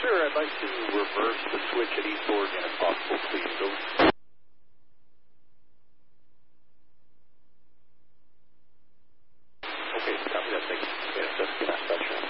Sir, I'd like to reverse the switch at East Oregon if possible, please. Over. Okay, copy that. Thank you. Yes, that's good.